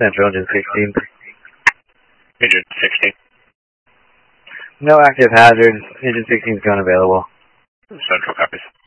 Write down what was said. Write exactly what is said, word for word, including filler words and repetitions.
Central, engine sixteen. Engine sixteen. No active hazards. Engine sixteen is unavailable. Central copies.